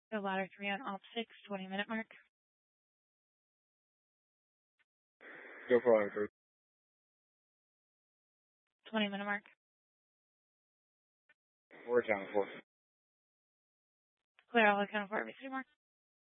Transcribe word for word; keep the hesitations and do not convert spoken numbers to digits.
Go ladder three on op six, twenty minute mark. Go for ladder three. twenty minute mark. We're accounted for. Clear all account for every city mark.